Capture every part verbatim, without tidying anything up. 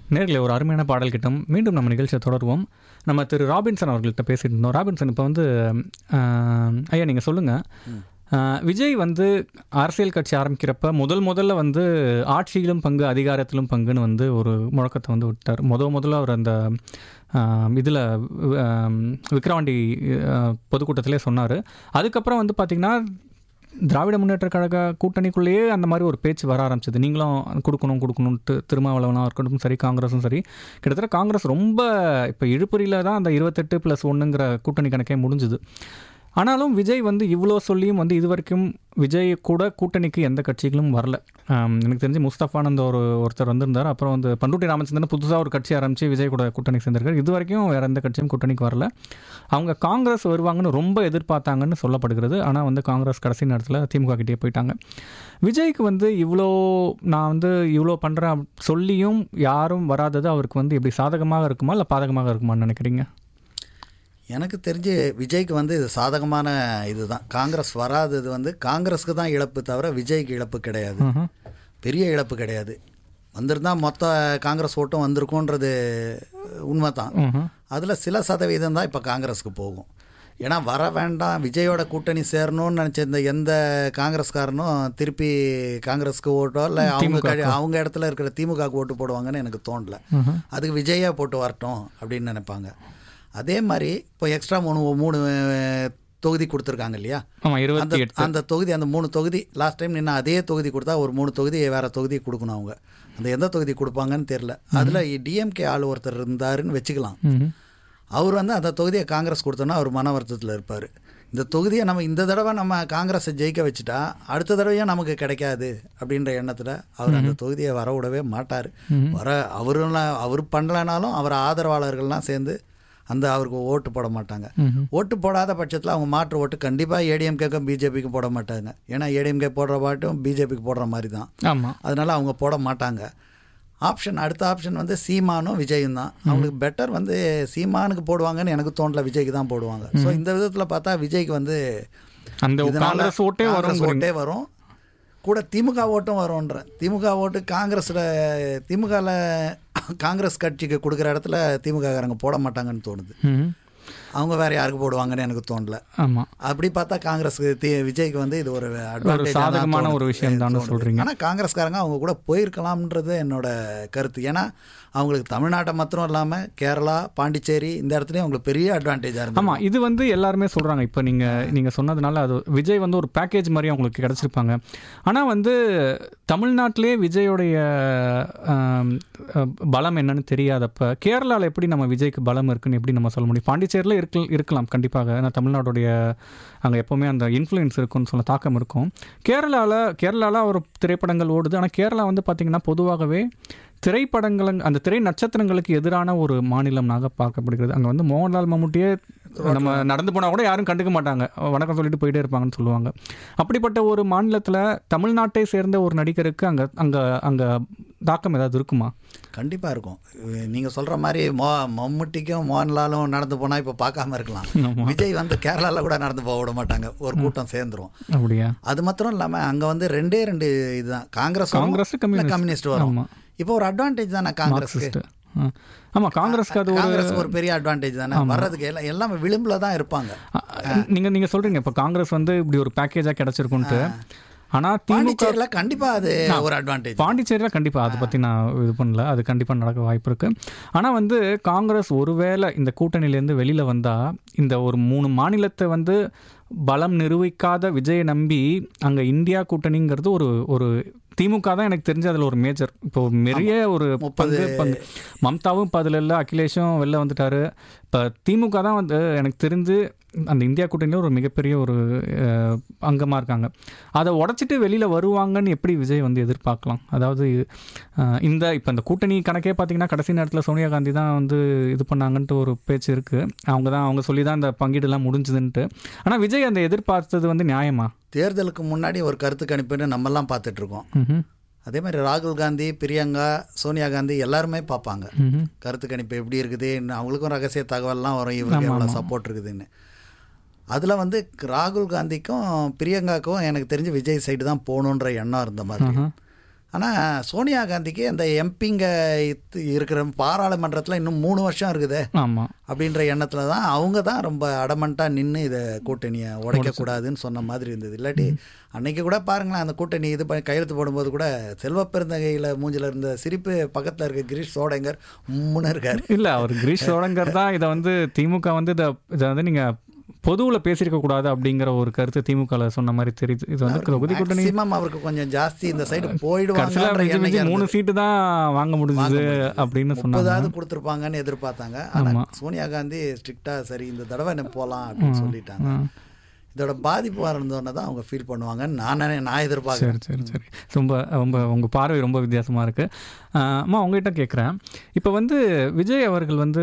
நேரில் ஒரு அருமையான பாடல் கிட்டம். மீண்டும் நம்ம நிகழ்ச்சியை தொடருவோம். நம்ம திரு ராபின்சன் அவர்கள்ட்ட பேசிட்டு இருந்தோம். ராபின்சன், இப்போ வந்து ஐயா நீங்கள் சொல்லுங்கள், விஜய் வந்து அரசியல் கட்சி ஆரம்பிக்கிறப்ப முதல் முதல்ல வந்து ஆட்சியிலும் பங்கு அதிகாரத்திலும் பங்குன்னு வந்து ஒரு முழக்கத்தை வந்து விட்டார். முத முதல்ல அவர் அந்த இதில் விக்கிரவாண்டி பொதுக்கூட்டத்திலே சொன்னார். அதுக்கப்புறம் வந்து பார்த்திங்கன்னா திராவிட முன்னேற்ற கழக கூட்டணிக்குள்ளேயே அந்த மாதிரி ஒரு பேச்சு வர ஆரம்பிச்சது. நீங்களும் கொடுக்கணும் கொடுக்கணுன்ட்டு திருமாவளவனாக இருக்கட்டும் சரி, காங்கிரஸும் சரி. கிட்டத்தட்ட காங்கிரஸ் ரொம்ப இப்போ இழுபறியில் தான் அந்த இருபத்தெட்டு ப்ளஸ் ஒன்றுங்கிற கூட்டணி கணக்கே முடிஞ்சுது. ஆனாலும் விஜய் வந்து இவ்வளோ சொல்லியும் வந்து இது வரைக்கும் விஜய் கூட கூட்டணிக்கு எந்த கட்சிகளும் வரல. எனக்கு தெரிஞ்சு முஸ்தஃபானந்த ஒரு ஒருத்தர் வந்திருந்தார். அப்புறம் வந்து பண்டூட்டி ராமச்சந்திரன் புதுசாக ஒரு கட்சி ஆரம்பித்து விஜய் கூட கூட்டணி சேர்ந்திருக்காரு. இது வரைக்கும் வேறு எந்த கட்சியும் கூட்டணிக்கு வரல. அவங்க காங்கிரஸ் வருவாங்கன்னு ரொம்ப எதிர்பார்த்தாங்கன்னு சொல்லப்படுகிறது. ஆனால் வந்து காங்கிரஸ் கடைசி நேரத்தில் திமுக கிட்டே போயிட்டாங்க. விஜய்க்கு வந்து இவ்வளோ நான் வந்து இவ்வளோ பண்ணுறேன் சொல்லியும் யாரும் வராதது அவருக்கு வந்து எப்படி சாதகமாக இருக்குமா இல்லை பாதகமாக இருக்குமான்னு நினைக்கிறீங்க? எனக்கு தெரிஞ்சு விஜய்க்கு வந்து இது சாதகமான இது தான். காங்கிரஸ் வராதது வந்து காங்கிரஸுக்கு தான் இழப்பு தவிர விஜய்க்கு இழப்பு கிடையாது, பெரிய இழப்பு கிடையாது. வந்திருந்தால் மொத்த காங்கிரஸ் ஓட்டும் வந்திருக்குன்றது உண்மை தான். அதில் சில சதவீதம் தான் இப்போ காங்கிரஸுக்கு போகும். ஏன்னா வர வேண்டாம், விஜயோட கூட்டணி சேரணும்னு நினச்சிருந்த எந்த காங்கிரஸ்காரனும் திருப்பி காங்கிரஸுக்கு ஓட்டோ இல்லை அவங்க அவங்க இடத்துல இருக்கிற திமுகவுக்கு ஓட்டு போடுவாங்கன்னு எனக்கு தோணலை. அதுக்கு விஜயா போட்டு வரட்டும் அப்படின்னு நினைப்பாங்க. அதே மாதிரி இப்போ எக்ஸ்ட்ரா மூணு மூணு தொகுதி கொடுத்துருக்காங்க இல்லையா, அந்த அந்த தொகுதி அந்த மூணு தொகுதி லாஸ்ட் டைம் நின்று அதே தொகுதி கொடுத்தா ஒரு மூணு தொகுதி வேறு தொகுதி கொடுக்கணும். அவங்க அந்த எந்த தொகுதி கொடுப்பாங்கன்னு தெரில. அதில் டிஎம்கே ஆள் ஒருத்தர் இருந்தாருன்னு வச்சுக்கலாம். அவர் வந்து அந்த தொகுதியை காங்கிரஸ் கொடுத்தோன்னா அவர் மன வருத்தத்தில் இருப்பார். இந்த தொகுதியை நம்ம இந்த தடவை நம்ம காங்கிரஸை ஜெயிக்க வச்சுட்டா அடுத்த தடவையும் நமக்கு கிடைக்காது அப்படின்ற எண்ணத்தில் அவர் அந்த தொகுதியை வர விடவே மாட்டார். வர அவருலாம் அவர் பண்ணலனாலும் அவர் ஆதரவாளர்கள்லாம் சேர்ந்து அந்த அவருக்கு ஓட்டு போட மாட்டாங்க. ஓட்டு போடாத பட்சத்தில் அவங்க மாற்று ஓட்டு கண்டிப்பாக ஏடிஎம்கேக்கும் பிஜேபிக்கும் போட மாட்டாங்க. ஏன்னா ஏடிஎம்கே போடுற பாட்டும் பிஜேபிக்கு போடுற மாதிரி தான். அதனால அவங்க போட மாட்டாங்க. ஆப்ஷன் அடுத்த ஆப்ஷன் வந்து சீமானும் விஜயும் தான். அவங்களுக்கு பெட்டர் வந்து சீமானுக்கு போடுவாங்கன்னு எனக்கு தோணல, விஜய்க்கு தான் போடுவாங்க. ஸோ இந்த விதத்தில் பார்த்தா விஜய்க்கு வந்து காங்கிரஸ் ஓட்டே ஓட்டே வரும், கூட திமுக ஓட்டும் வரும்ன்ற. திமுக ஓட்டு காங்கிரஸில் திமுகவில் காங்கிரஸ் கட்சிக்கு கொடுக்குற இடத்துல திமுககாரங்க போட மாட்டாங்கன்னு தோணுது. அவங்க வேற யாருக்கு போடுவாங்கன்னு எனக்கு தோணல. ஆமாம், அப்படி பார்த்தா காங்கிரஸுக்கு விஜய்க்கு வந்து இது ஒரு சாதகமான ஒரு விஷயம் தான் சொல்கிறீங்க. ஆனால் காங்கிரஸ்காரங்க அவங்க கூட போயிருக்கலாம்ன்றது என்னோட கருத்து. ஏன்னா அவங்களுக்கு தமிழ்நாட்டை மாத்திரம் இல்லாமல் கேரளா, பாண்டிச்சேரி இந்த இடத்துலையும் அவங்களுக்கு பெரிய அட்வான்டேஜாக இருக்கும். ஆமாம், இது வந்து எல்லாருமே சொல்கிறாங்க. இப்போ நீங்கள் நீங்கள் சொன்னதுனால அது விஜய் வந்து ஒரு பேக்கேஜ் மாதிரி அவங்களுக்கு கிடச்சிருப்பாங்க. ஆனால் வந்து தமிழ்நாட்டிலே விஜயோடைய பலம் என்னன்னு தெரியாதப்ப கேரளாவில் எப்படி நம்ம விஜய்க்கு பலம் இருக்குன்னு எப்படி நம்ம சொல்ல முடியும்? பாண்டிச்சேரியில் இருக்க இருக்கலாம் கண்டிப்பாக, ஏன்னா தமிழ்நாடுடைய அங்கே எப்போவுமே அந்த இன்ஃப்ளூயன்ஸ் இருக்குன்னு சொல்ல தாக்கம் இருக்கும். கேரளாவில் கேரளாவில் ஒரு திரைப்படங்கள் ஓடுது. ஆனால் கேரளா வந்து பார்த்திங்கன்னா பொதுவாகவே திரைப்படங்கள் அந்த திரை நட்சத்திரங்களுக்கு எதிரான ஒரு மாநிலம்னாக பார்க்கப்படுகிறது. அங்கே வந்து மோகன்லால் மம்முட்டியே நம்ம நடந்து போனால் கூட யாரும் கண்டுக்க மாட்டாங்க, வணக்கம் சொல்லிட்டு போயிட்டே இருப்பாங்கன்னு சொல்லுவாங்க. அப்படிப்பட்ட ஒரு மாநிலத்தில் தமிழ்நாட்டை சேர்ந்த ஒரு நடிகருக்கு அங்கே அங்கே அங்கே தாக்கம் ஏதாவது இருக்குமா? கண்டிப்பாக இருக்கும். நீங்கள் சொல்கிற மாதிரி மோ மம்முட்டிக்கும் மோகன்லாலும் நடந்து போனால் இப்போ பார்க்காம இருக்கலாம். விஜய் வந்து கேரளாவில் கூட நடந்து போக விட மாட்டாங்க, ஒரு கூட்டம் சேர்ந்துரும். அப்படியா? அது மாத்திரம் இல்லாமல் அங்கே வந்து ரெண்டே ரெண்டு இதுதான், காங்கிரஸ் காங்கிரஸ் கம்யூனிஸ்ட் வரும். இப்போ ஒரு அட்வான்டேஜ் தானே காங்கிரஸுக்கு. ஆமாம், காங்கிரஸ்க்கு அது காங்கிரஸ் ஒரு பெரிய அட்வான்டேஜ் தானே. வர்றதுக்கு எல்லாம் எல்லாமே விளிம்பில் தான் இருப்பாங்க. நீங்கள் நீங்கள் சொல்கிறீங்க இப்போ காங்கிரஸ் வந்து இப்படி ஒரு பேக்கேஜாக கிடச்சிருக்குன்ட்டு. ஆனால் திமுக கண்டிப்பாக அது ஒரு அட்வான்டேஜ். பாண்டிச்சேரியில் கண்டிப்பாக அதை பற்றி நான் இது பண்ணல, அது கண்டிப்பாக நடக்க வாய்ப்பு இருக்குது. ஆனால் வந்து காங்கிரஸ் ஒருவேளை இந்த கூட்டணியிலேருந்து வெளியில் வந்தால் இந்த ஒரு மூணு மாநிலத்தை வந்து பலம் நிரூபிக்காத விஜயை நம்பி அங்கே இந்தியா கூட்டணிங்கிறது ஒரு ஒரு திமுக தான் எனக்கு தெரிஞ்சு அதில் ஒரு மேஜர் இப்போ நிறைய ஒரு பங்கு பங்கு மம்தாவும் இப்போ அதில் இல்லை, அகிலேஷும் வெளில வந்துட்டார். இப்போ திமுக தான் வந்து எனக்கு தெரிஞ்சு அந்த இந்தியா கூட்டணியில் ஒரு மிகப்பெரிய ஒரு அங்கமாக இருக்காங்க. அதை உடச்சிட்டு வெளியில் வருவாங்கன்னு எப்படி விஜய் வந்து எதிர்பார்க்கலாம்? அதாவது இந்த இப்போ இந்த கூட்டணி கணக்கே பார்த்திங்கன்னா கடைசி நேரத்தில் சோனியா காந்தி தான் வந்து இது பண்ணாங்கன்ட்டு ஒரு பேச்சு இருக்குது. அவங்க தான் அவங்க சொல்லி தான் இந்த பங்கீடுலாம் முடிஞ்சுதுன்ட்டு. ஆனால் விஜய் அந்த எதிர்பார்த்தது வந்து நியாயமா? தேர்தலுக்கு முன்னாடி ஒரு கருத்து கணிப்புன்னு நம்மெல்லாம் பார்த்துட்ருக்கோம். அதே மாதிரி ராகுல் காந்தி, பிரியங்கா, சோனியா காந்தி எல்லாருமே பார்ப்பாங்க கருத்து கணிப்பு எப்படி இருக்குது. அவங்களுக்கும் ரகசிய தகவல்லாம் வரும், இவருக்கு எவ்வளோ சப்போர்ட் இருக்குதுன்னு. அதில் வந்து ராகுல் காந்திக்கும் பிரியங்காவுக்கும் எனக்கு தெரிஞ்சு விஜய் சைடு தான் போகணுன்ற எண்ணம் இருந்த மாதிரி. ஆனால் சோனியா காந்திக்கு அந்த எம்பிங்க இருக்கிற பாராளுமன்றத்தில் இன்னும் மூணு வருஷம் இருக்குது ஆமாம் அப்படின்ற எண்ணத்தில் தான் அவங்க தான் ரொம்ப அடமண்ட்டாக நின்று இதை கூட்டணியை உடைக்கக்கூடாதுன்னு சொன்ன மாதிரி இருந்தது. இல்லாட்டி அன்றைக்கி கூட பாருங்களேன், அந்த கூட்டணி இது பண்ணி கையெழுத்து போடும்போது கூட செல்வ பெருந்தகையில் மூஞ்சில் இருந்த சிரிப்பு பக்கத்தில் இருக்க கிரீஷ் சோடங்கர் முன்னு இருக்கார். இல்லை, அவர் கிரீஷ் சோடங்கர் தான் இதை வந்து திமுக வந்து இதை இதை வந்து நீங்கள் பொதுவில் பேசியிருக்க கூடாது அப்படிங்கிற ஒரு கருத்து திமுக சொன்ன மாதிரி தெரியுது. இது வந்து தொகுதி கூட்டணி அவருக்கு கொஞ்சம் ஜாஸ்தி இந்த சைடு போயிடுவாங்க, மூணு சீட்டு தான் வாங்க முடிஞ்சது அப்படின்னு சொன்னாங்க, கொடுத்துருப்பாங்கன்னு எதிர்பார்த்தாங்க. ஆனால் சோனியா காந்தி ஸ்ட்ரிக்டாக சரி இந்த தடவை என்ன போகலாம் அப்படின்னு சொல்லிட்டாங்க. இதோட பாதிப்பு வரணுன்னு தான் அவங்க ஃபீல் பண்ணுவாங்கன்னு நான் நான் எதிர்பார்க்குறேன். சரி சரி சரி ரொம்ப ரொம்ப உங்கள் பார்வை ரொம்ப வித்தியாசமாக இருக்குது. அம்மா உங்ககிட்ட கேட்குறேன், இப்போ வந்து விஜய் அவர்கள் வந்து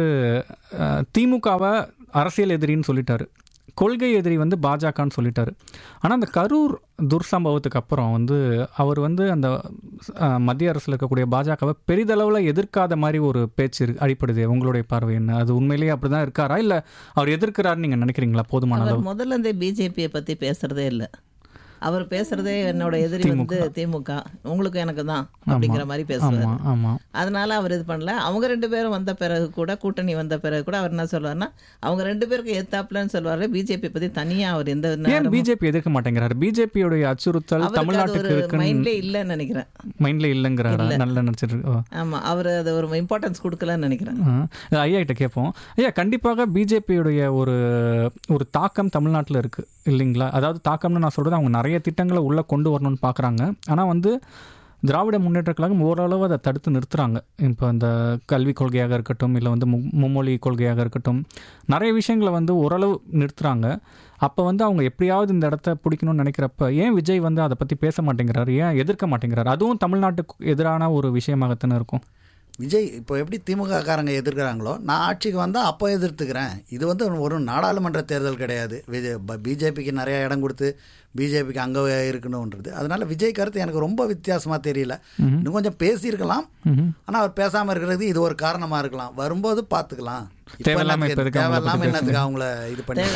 திமுகவை அரசியல் எதிரின்னு சொல்லிட்டாரு, கொள்கை எதிரி வந்து பாஜகன்னு சொல்லிட்டாரு. ஆனால் அந்த கரூர் துர்சம்பவத்துக்கு அப்புறம் வந்து அவர் வந்து அந்த மத்திய அரசில் இருக்கக்கூடிய பாஜகவை பெரிதளவில் எதிர்க்காத மாதிரி ஒரு பேச்சு அடிப்படுது. உங்களுடைய பார்வை என்ன? அது உண்மையிலேயே அப்படி தான் இருக்காரா, இல்லை அவர் எதிர்க்கிறாருன்னு நீங்கள் நினைக்கிறீங்களா? போதுமான அளவு முதல்ல இந்த பிஜேபியை பற்றி பேசுகிறதே இல்லை. அவர் பேசுறதே என்னோட எதிரி வந்து திமுக, உங்களுக்கு எனக்கு தான் அப்படிங்கிற மாதிரி பேசுவார். அதனால அவர் இது பண்ணல. அவங்க ரெண்டு பேரும் வந்த பிறகு கூட, கூட்டணி வந்த பிறகு கூட அவர் என்ன சொல்வார்னா, அவங்க ரெண்டு பேருக்கு எத்தாப்லன்னு சொல்வாரு. பிஜேபி பத்தி தனியா அவர் எந்த பிஜேபி எதிர்க்க மாட்டேங்கிறாரு. பிஜேபியோட அச்சுறுத்தல் தமிழ்நாட்டுக்கு மைண்ட்ல இல்லைன்னு நினைக்கிறேன். மைண்ட்ல இல்லைங்கிறாரு. நல்லா நினைச்சிட்டு. ஆமா, அவர் அது ஒரு இம்பார்ட்டன்ஸ் கொடுக்கலன்னு நினைக்கிறேன். ஐயா கிட்ட கேட்போம். ஐயா, கண்டிப்பாக பிஜேபியோடைய ஒரு ஒரு தாக்கம் தமிழ்நாட்டில் இருக்கு இல்லைங்களா? அதாவது தாக்கம்னு நான் சொல்றது, அவங்க நிறைய திட்டங்களை உள்ளே கொண்டு வரணும்னு பார்க்குறாங்க. ஆனால் வந்து திராவிட முன்னேற்ற கழகம் ஓரளவு அதை தடுத்து நிறுத்துகிறாங்க. இப்போ இந்த கல்விக் கொள்கையாக இருக்கட்டும், இல்லை வந்து மு மும்மொழி கொள்கையாக இருக்கட்டும், நிறைய விஷயங்களை வந்து ஓரளவு நிறுத்துகிறாங்க. அப்போ வந்து அவங்க எப்படியாவது இந்த இடத்த பிடிக்கணும்னு நினைக்கிறப்ப ஏன் விஜய் வந்து அதை பற்றி பேச மாட்டேங்கிறாரு, ஏன் எதிர்க்க மாட்டேங்கிறாரு? அதுவும் தமிழ்நாட்டுக்கு எதிரான ஒரு விஷயமாகத்தானே இருக்கும். விஜய் இப்போ எப்படி திமுக காரங்க எதிர்க்கிறாங்களோ, நான் ஆட்சிக்கு வந்தால் அப்போ எதிர்த்துக்கிறேன். இது வந்து ஒரு நாடாளுமன்ற தேர்தல் கிடையாது. விஜய் பிஜேபிக்கு நிறையா இடம் கொடுத்து பிஜேபிக்கு அங்கே இருக்கணுன்றது. அதனால் விஜய் கருத்து எனக்கு ரொம்ப வித்தியாசமாக தெரியல. இன்னும் கொஞ்சம் பேசியிருக்கலாம், ஆனால் அவர் பேசாமல் இருக்கிறது இது ஒரு காரணமாக இருக்கலாம். வரும்போது பார்த்துக்கலாம். தேவையில்லாம என்னத்துக்கு அவங்கள இது பண்ணி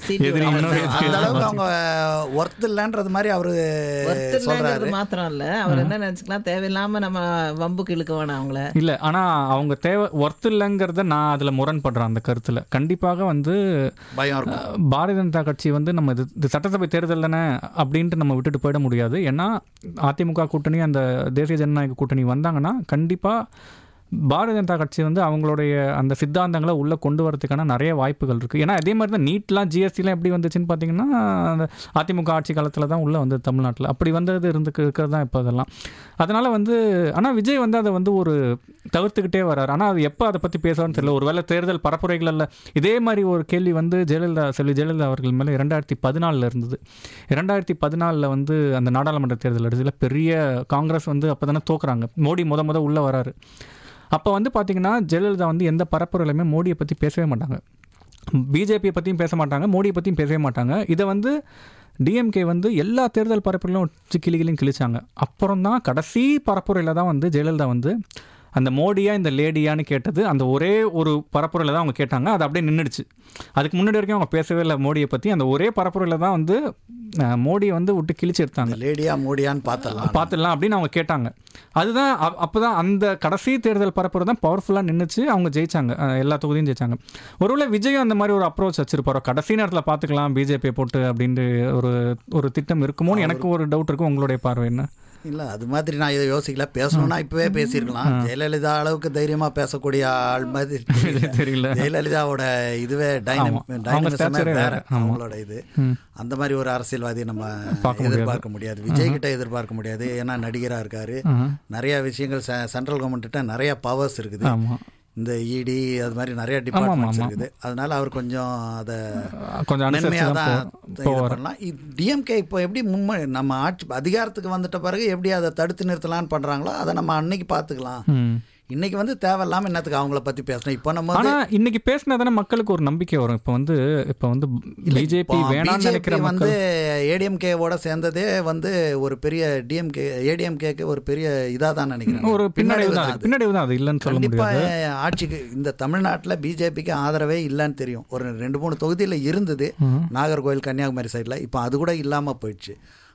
அந்த அளவுக்கு அவங்க ஒர்த் இல்லைன்றது மாதிரி அவரு சொல்றாரு. மாத்திரம் இல்ல, அவர் என்ன நினைச்சுக்கலாம், தேவையில்லாம நம்ம வம்புக்கு இழுக்க வேணாம் அவங்கள. இல்ல, ஆனா அவங்க தேவை ஒர்த் இல்லைங்கிறத நான் அதுல முரண்படுறேன். அந்த கருத்துல கண்டிப்பாக வந்து பயம் இருக்கும். பாரதிய ஜனதா கட்சி வந்து நம்ம இது சட்டசபை தேர்தல் தானே அப்படின்ட்டு நம்ம விட்டுட்டு போயிட முடியாது. ஏன்னா அதிமுக கூட்டணி, அந்த தேசிய ஜனநாயக கூட்டணி வந்தாங்கன்னா கண்டிப்பாக பாரதிய ஜனதா கட்சி வந்து அவங்களுடைய அந்த சித்தாந்தங்களை உள்ளே கொண்டு வரதுக்கான நிறைய வாய்ப்புகள் இருக்குது. ஏன்னா அதே மாதிரி தான் நீட்லாம் ஜிஎஸ்டிலாம் எப்படி வந்துச்சுன்னு பார்த்தீங்கன்னா அந்த அதிமுக ஆட்சி காலத்தில் தான் உள்ளே வந்து தமிழ்நாட்டில் அப்படி வந்தது இருந்து இருக்கிறது தான் இப்போ அதெல்லாம். அதனால் வந்து ஆனால் விஜய் வந்து அதை வந்து ஒரு தவிர்த்துக்கிட்டே வர்றாரு. ஆனால் அது எப்போ அதை பற்றி பேசுவார்னு தெரியல. ஒரு வேளை தேர்தல் பரப்புரைகளில் இதே மாதிரி ஒரு கேள்வி வந்து ஜெயலலிதா செல்வி ஜெயலலிதா அவர்கள் மேலே இரண்டாயிரத்தி பதினாலில் இருந்தது. இரண்டாயிரத்தி பதினாலில் வந்து அந்த நாடாளுமன்ற தேர்தல் எடுத்துல பெரிய காங்கிரஸ் வந்து அப்போ தானே தோக்குறாங்க. மோடி முத முத உள்ளே வராரு. அப்போ வந்து பார்த்திங்கன்னா ஜெயலலிதா வந்து எந்த பரப்புரையிலுமே மோடியை பற்றி பேசவே மாட்டாங்க, பிஜேபியை பற்றியும் பேச மாட்டாங்க, மோடியை பற்றியும் பேசவே மாட்டாங்க. இதை வந்து டிஎம்கே வந்து எல்லா தேர்தல் பரப்புரையிலும் வச்சு கிளிகளையும் கிழிச்சாங்க. அப்புறம் தான் கடைசி பரப்புரையில் தான் வந்து ஜெயலலிதா வந்து அந்த மோடியா இந்த லேடியான்னு கேட்டது அந்த ஒரே ஒரு பரப்புரையில் தான் அவங்க கேட்டாங்க. அது அப்படியே நின்றுடுச்சு. அதுக்கு முன்னாடி வரைக்கும் அவங்க பேசவே இல்லை மோடியை பற்றி. அந்த ஒரே பரப்புரையில் தான் வந்து மோடியை வந்து விட்டு கிழிச்சு எடுத்தாங்க. லேடியா மோடியான்னு பார்த்துடலாம் பார்த்துடலாம் அப்படின்னு அவங்க கேட்டாங்க. அதுதான் அப்போ தான் அந்த கடைசி தேர்தல் பரப்புரை தான் பவர்ஃபுல்லாக நின்றுச்சு. அவங்க ஜெயிச்சாங்க, எல்லா தொகுதியும் ஜெயிச்சாங்க. ஒருவேளை விஜயும் அந்த மாதிரி ஒரு அப்ரோச் வச்சிருப்பாரோ, கடைசி நேரத்தில் பார்த்துக்கலாம் பிஜேபியை போட்டு அப்படின்ட்டு ஒரு ஒரு திட்டம் இருக்குமோன்னு எனக்கு ஒரு டவுட் இருக்கும். உங்களுடைய பார்வை என்ன? இல்லை, அது மாதிரி நான் இதை யோசிக்கல. பேசணும்னா இப்போவே பேசியிருக்கலாம். ஜெயலலிதா அளவுக்கு தைரியமாக பேசக்கூடிய ஆள் மாதிரி தெரியல. ஜெயலலிதாவோட இதுவே டைனமிசமே வேற, அவங்களோட இது. அந்த மாதிரி ஒரு அரசியல்வாதியை நம்ம எதிர்பார்க்க முடியாது, விஜய் கிட்ட எதிர்பார்க்க முடியாது. ஏன்னா நடிகராக இருக்காரு, நிறைய விஷயங்கள் சென்ட்ரல் கவர்மெண்ட்ட நிறைய பவர்ஸ் இருக்குது. இந்த இடி அது மாதிரி நிறைய டிபார்ட்மெண்ட்ஸ் இருக்குது. அதனால அவர் கொஞ்சம் அதை கொஞ்சம் மென்மையாக தான் பண்ணலாம். டிஎம்கே இப்போ எப்படி முன்மை நம்ம ஆட்சி அதிகாரத்துக்கு வந்துட்ட பிறகு எப்படி அதை தடுத்து நிறுத்தலான்னு பண்ணுறாங்களோ அதை நம்ம அன்னைக்கு பார்த்துக்கலாம். இன்னைக்கு வந்து தேவையில்லாம என்னத்துக்கு அவங்கள பத்தி பேசணும். இப்போ நம்ம ஆனா இன்னைக்கு பேசினா தானே மக்களுக்கு ஒரு நம்பிக்கை வரும். இப்போ வந்து இப்போ வந்து பிஜேபி வேணாம்னு நினைக்கிற வந்து ஏடிஎம்கேவோட சேர்ந்ததே வந்து ஒரு பெரிய டிஎம்கே ஏடிஎம்கேக்கு ஒரு பெரிய இதாக தான் நினைக்கிறேன். ஒரு பின்னடைவு தான், பின்னடைவு தான். அது இல்லைன்னு சொல்ல முடியாது. ஆட்சிக்கு இந்த தமிழ்நாட்டில் பிஜேபிக்கு ஆதரவே இல்லைன்னு தெரியும். ஒரு ரெண்டு மூணு தொகுதியில் இருந்தது, நாகர்கோவில் கன்னியாகுமரி சைடில். இப்போ அது கூட இல்லாமல் போயிடுச்சு.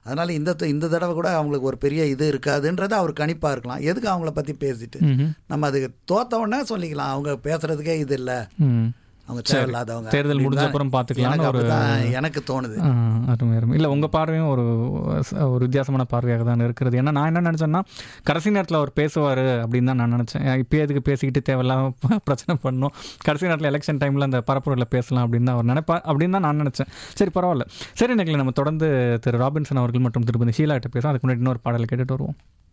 அதனால் இந்த இந்த தடவை கூட அவங்களுக்கு ஒரு பெரிய இது இருக்காதுன்றது அவர் கணிப்பாக இருக்கலாம். எதுக்கு அவங்கள பற்றி பேசிட்டு நம்ம அதுக்கு தோத்த உடனே சொல்லிக்கலாம் அவங்க பேசுகிறதுக்கே இது இல்லை, அவங்க தேவையில்லாதவங்க, தேர்தல் முடிஞ்ச அப்புறம் பார்த்துக்கலாம் ஒரு எனக்கு தோணுது. அருமை அருமை. இல்லை உங்கள் பார்வையும் ஒரு ஒரு வித்தியாசமான பார்வையாக தான் இருக்கிறது. ஏன்னா நான் என்ன நினச்சேன்னா கடைசி நேரத்தில் அவர் பேசுவார் அப்படின்னு தான் நான் நினச்சேன். இப்போ எதுக்கு பேசிக்கிட்டு தேவையில்லாம பிரச்சனை பண்ணணும், கடைசி நேரத்தில் எலெக்ஷன் டைமில் அந்த பரப்புரையில் பேசலாம் அப்படின்னு தான் அவர் நினைப்பா அப்படின்னு தான் நான் நினச்சேன். சரி பரவாயில்ல. சரி நினைக்கல, நம்ம தொடர்ந்து திரு ராபின்சன் அவர்கள் மற்றும் திருப்பதி ஷீலா கிட்ட பேசலாம். அதுக்கு முன்னாடி இன்னொரு பாடலை கேட்டுட்டு வருவோம்.